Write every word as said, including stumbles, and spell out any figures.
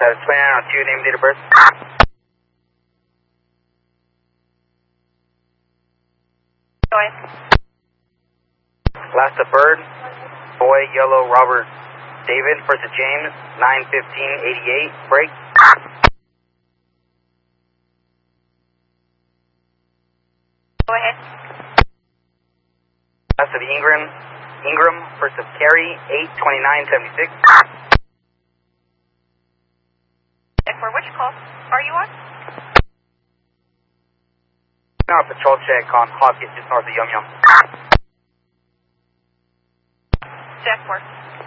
Uh, twenty-nine oh two, name, date of birth. Go ahead. Last of bird, boy, yellow, Robert, David, first of James, nine fifteen eighty-eight, break. Go ahead. Last of Ingram, Ingram, first of Carrie, eight twenty-nine seventy-six. For which call are you on? Now patrol check on Hopkins, just north of Yum Yum. Jack four.